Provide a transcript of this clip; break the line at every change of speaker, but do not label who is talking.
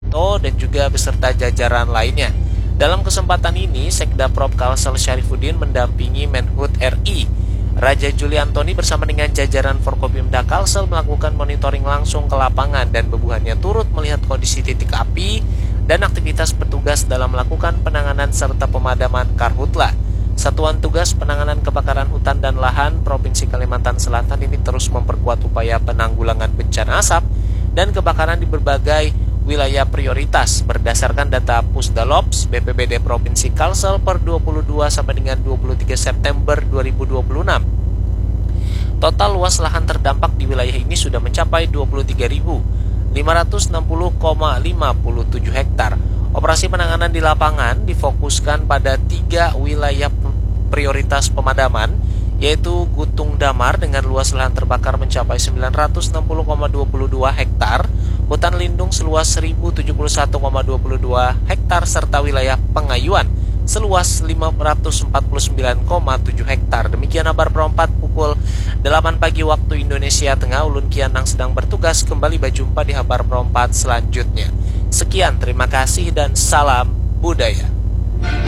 Suharto dan juga beserta jajaran lainnya. Dalam kesempatan ini, Sekda Prop Kalsel Syarifuddin mendampingi Menhub RI Raja Juli Antoni bersama dengan jajaran Forkopimda Kalsel melakukan monitoring langsung ke lapangan dan bebuhannya turut melihat kondisi titik api dan aktivitas petugas dalam melakukan penanganan serta pemadaman karhutla. Satuan Tugas Penanganan Kebakaran Hutan dan Lahan Provinsi Kalimantan Selatan ini terus memperkuat upaya penanggulangan bencana asap dan kebakaran di berbagai wilayah prioritas berdasarkan data Pusdalops BPBD Provinsi Kalsel per 22 sampai dengan 23 September 2026. Total luas lahan terdampak di wilayah ini sudah mencapai 23.560,57 hektar. Operasi penanganan di lapangan difokuskan pada 3 wilayah prioritas pemadaman, yaitu Gutung Damar dengan luas lahan terbakar mencapai 960,22 hektar, hutan lindung seluas 1071,22 hektar, serta wilayah Pengayuan seluas 549,7 hektar. Demikian kabar Pro 4 pukul 8 pagi waktu Indonesia Tengah. Ulun Kianang sedang bertugas, kembali berjumpa di kabar Pro 4 selanjutnya. Sekian, terima kasih dan salam budaya.